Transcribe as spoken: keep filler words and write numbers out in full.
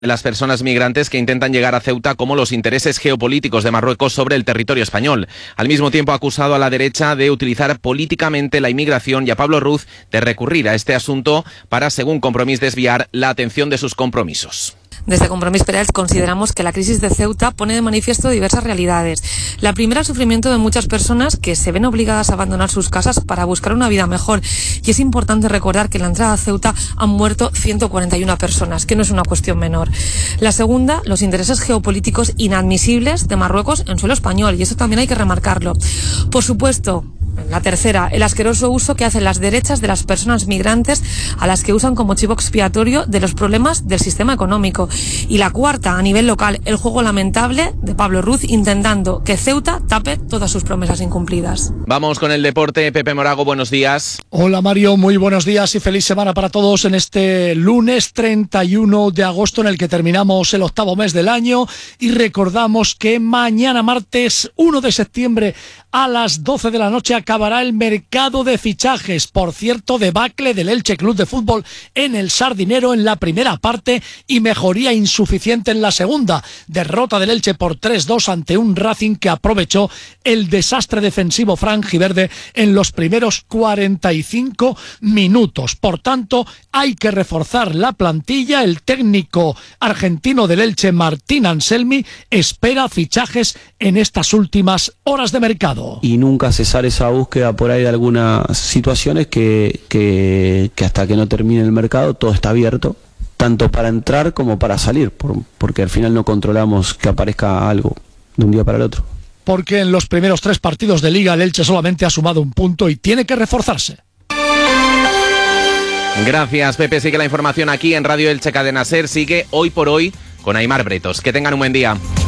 de las personas migrantes que intentan llegar a Ceuta como los intereses geopolíticos de Marruecos sobre el territorio español. Al mismo tiempo ha acusado a la derecha de utilizar políticamente la inmigración y a Pablo Ruz de recurrir a este asunto para, según Compromís, desviar la atención de sus compromisos. Desde Compromís Perels consideramos que la crisis de Ceuta pone de manifiesto diversas realidades. La primera, el sufrimiento de muchas personas que se ven obligadas a abandonar sus casas para buscar una vida mejor. Y es importante recordar que en la entrada a Ceuta han muerto ciento cuarenta y una personas, que no es una cuestión menor. La segunda, los intereses geopolíticos inadmisibles de Marruecos en suelo español, y eso también hay que remarcarlo. Por supuesto, la tercera, el asqueroso uso que hacen las derechas de las personas migrantes a las que usan como chivo expiatorio de los problemas del sistema económico. Y la cuarta, a nivel local, el juego lamentable de Pablo Ruz intentando que Ceuta tape todas sus promesas incumplidas. Vamos con el deporte. Pepe Morago, buenos días. Hola Mario, muy buenos días y feliz semana para todos en este lunes treinta y uno de agosto en el que terminamos el octavo mes del año y recordamos que mañana martes uno de septiembre a las doce de la noche acabará el mercado de fichajes. Por cierto, debacle del Elche Club de Fútbol en el Sardinero en la primera parte y mejoría insuficiente en la segunda. Derrota del Elche por tres dos ante un Racing que aprovechó el desastre defensivo franjiverde en los primeros cuarenta y cinco minutos. Por tanto, hay que reforzar la plantilla. El técnico argentino del Elche, Martín Anselmi, espera fichajes en estas últimas horas de mercado. Y nunca cesar esa búsqueda por ahí de algunas situaciones que, que, que hasta que no termine el mercado todo está abierto, tanto para entrar como para salir, por, porque al final no controlamos que aparezca algo de un día para el otro. Porque en los primeros tres partidos de Liga el Elche solamente ha sumado un punto y tiene que reforzarse. Gracias, Pepe. Sigue la información aquí en Radio Elche Cadena Ser. Sigue Hoy por Hoy con Aimar Bretos. Que tengan un buen día.